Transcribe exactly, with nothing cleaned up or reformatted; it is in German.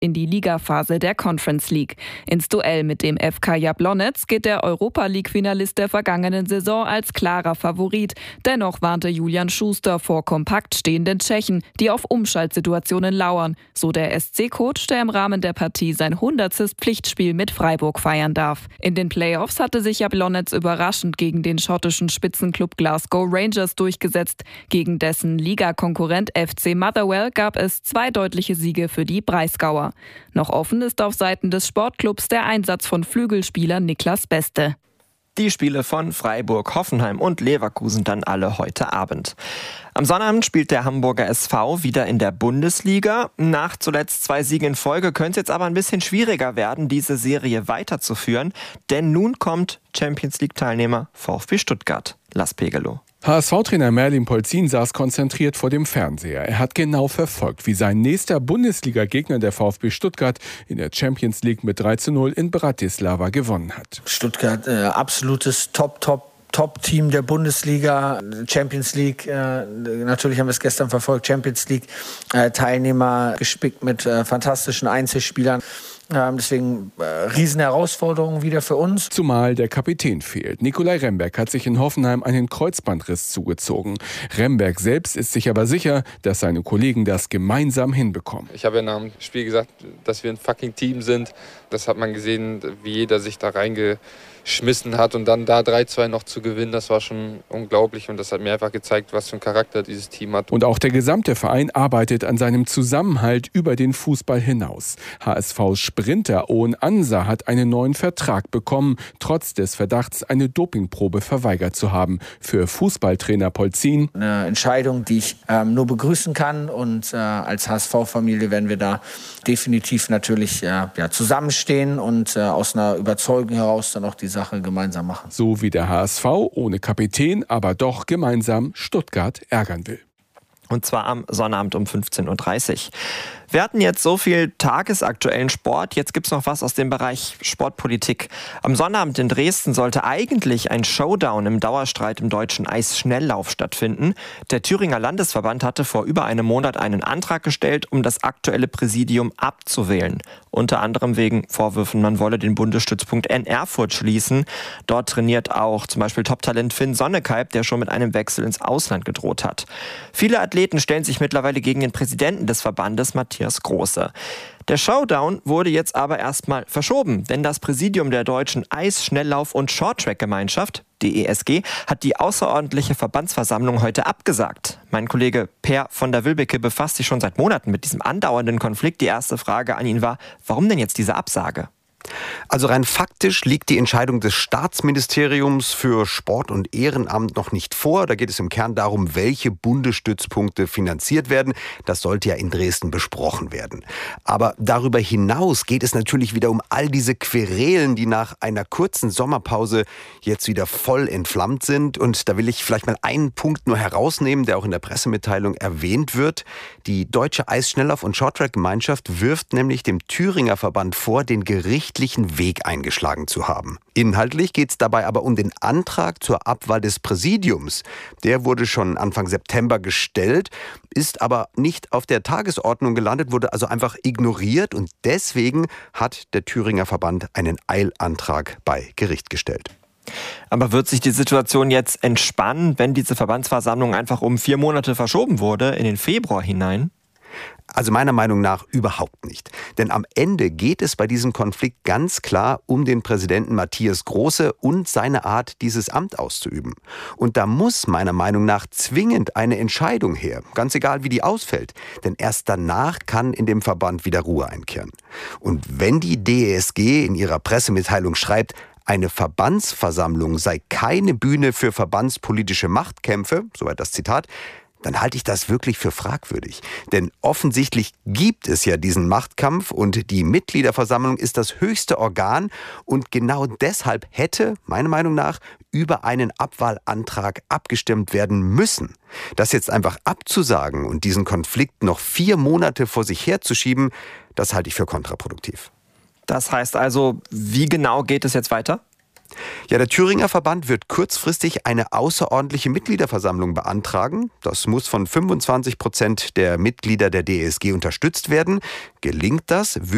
in die Ligaphase der Conference League. Ins Duell mit dem F K Jablonec geht der Europa-League-Finalist der vergangenen Saison als klarer Favorit. Dennoch warnte Julian Schuster vor kompakt stehenden Tschechen, die auf Umschaltsituationen lauern. So der S C-Coach, der im Rahmen der Partie sein hundertstes Pflichtspiel mit Freiburg feiern darf. In den Playoffs hatte sich Jablonec überraschend gegen den schottischen Spitzenklub Glasgow Rangers durchgesetzt. Gegen dessen Ligakonkurrent F C Motherwell gab es zwei deutliche Siege für die Breisgauer. Noch offen ist auf Seiten des Sportclubs der Einsatz von Flügelspieler Niklas Beste. Die Spiele von Freiburg, Hoffenheim und Leverkusen dann alle heute Abend. Am Sonnabend spielt der Hamburger S V wieder in der Bundesliga. Nach zuletzt zwei Siegen in Folge könnte es jetzt aber ein bisschen schwieriger werden, diese Serie weiterzuführen. Denn nun kommt Champions-League-Teilnehmer VfB Stuttgart. Lars Pegelow. H S V-Trainer Merlin Polzin saß konzentriert vor dem Fernseher. Er hat genau verfolgt, wie sein nächster Bundesliga-Gegner, der VfB Stuttgart, in der Champions League mit drei zu null in Bratislava gewonnen hat. Stuttgart, äh, absolutes Top, Top, Top-Team der Bundesliga, Champions League. Äh, natürlich haben wir es gestern verfolgt, Champions League. Äh, Teilnehmer gespickt mit äh, fantastischen Einzelspielern. Deswegen äh, Riesenherausforderungen wieder für uns. Zumal der Kapitän fehlt. Nikolai Remberg hat sich in Hoffenheim einen Kreuzbandriss zugezogen. Remberg selbst ist sich aber sicher, dass seine Kollegen das gemeinsam hinbekommen. Ich habe ja nach dem Spiel gesagt, dass wir ein fucking Team sind. Das hat man gesehen, wie jeder sich da reingeschmissen hat. Und dann da drei zwei noch zu gewinnen, das war schon unglaublich. Und das hat mir einfach gezeigt, was für einen Charakter dieses Team hat. Und auch der gesamte Verein arbeitet an seinem Zusammenhalt über den Fußball hinaus. H S Vs Sprinter Owen Ansa hat einen neuen Vertrag bekommen, trotz des Verdachts, eine Dopingprobe verweigert zu haben. Für Fußballtrainer Polzin eine Entscheidung, die ich ähm, nur begrüßen kann. Und äh, als H S V-Familie werden wir da definitiv natürlich äh, ja, zusammenstehen und äh, aus einer Überzeugung heraus dann auch die Sache gemeinsam machen. So wie der H S V ohne Kapitän, aber doch gemeinsam Stuttgart ärgern will. Und zwar am Sonnabend um fünfzehn Uhr dreißig. Wir hatten jetzt so viel tagesaktuellen Sport, jetzt gibt's noch was aus dem Bereich Sportpolitik. Am Sonnabend in Dresden sollte eigentlich ein Showdown im Dauerstreit im deutschen Eisschnelllauf stattfinden. Der Thüringer Landesverband hatte vor über einem Monat einen Antrag gestellt, um das aktuelle Präsidium abzuwählen. Unter anderem wegen Vorwürfen, man wolle den Bundesstützpunkt in Erfurt schließen. Dort trainiert auch zum Beispiel Top-Talent Finn Sonnekalb, der schon mit einem Wechsel ins Ausland gedroht hat. Viele Athleten stellen sich mittlerweile gegen den Präsidenten des Verbandes, Matthias Große. Der Showdown wurde jetzt aber erstmal verschoben, denn das Präsidium der Deutschen Eis-, Schnelllauf- und Shorttrack-Gemeinschaft, D E S G, hat die außerordentliche Verbandsversammlung heute abgesagt. Mein Kollege Per von der Wilbecke befasst sich schon seit Monaten mit diesem andauernden Konflikt. Die erste Frage an ihn war, warum denn jetzt diese Absage? Also rein faktisch liegt die Entscheidung des Staatsministeriums für Sport und Ehrenamt noch nicht vor. Da geht es im Kern darum, welche Bundesstützpunkte finanziert werden. Das sollte ja in Dresden besprochen werden. Aber darüber hinaus geht es natürlich wieder um all diese Querelen, die nach einer kurzen Sommerpause jetzt wieder voll entflammt sind. Und da will ich vielleicht mal einen Punkt nur herausnehmen, der auch in der Pressemitteilung erwähnt wird. Die Deutsche Eisschnelllauf- und Shorttrack-Gemeinschaft wirft nämlich dem Thüringer Verband vor, den gerichtlichen Weg eingeschlagen zu haben. Inhaltlich geht es dabei aber um den Antrag zur Abwahl des Präsidiums. Der wurde schon Anfang September gestellt, ist aber nicht auf der Tagesordnung gelandet, wurde also einfach ignoriert und deswegen hat der Thüringer Verband einen Eilantrag bei Gericht gestellt. Aber wird sich die Situation jetzt entspannen, wenn diese Verbandsversammlung einfach um vier Monate verschoben wurde, in den Februar hinein? Also meiner Meinung nach überhaupt nicht. Denn am Ende geht es bei diesem Konflikt ganz klar um den Präsidenten Matthias Große und seine Art, dieses Amt auszuüben. Und da muss meiner Meinung nach zwingend eine Entscheidung her, ganz egal wie die ausfällt. Denn erst danach kann in dem Verband wieder Ruhe einkehren. Und wenn die D E S G in ihrer Pressemitteilung schreibt, eine Verbandsversammlung sei keine Bühne für verbandspolitische Machtkämpfe, soweit das Zitat, dann halte ich das wirklich für fragwürdig. Denn offensichtlich gibt es ja diesen Machtkampf und die Mitgliederversammlung ist das höchste Organ und genau deshalb hätte, meiner Meinung nach, über einen Abwahlantrag abgestimmt werden müssen. Das jetzt einfach abzusagen und diesen Konflikt noch vier Monate vor sich herzuschieben, das halte ich für kontraproduktiv. Das heißt also, wie genau geht es jetzt weiter? Ja, der Thüringer Verband wird kurzfristig eine außerordentliche Mitgliederversammlung beantragen. Das muss von fünfundzwanzig Prozent der Mitglieder der D E S G unterstützt werden. Gelingt das,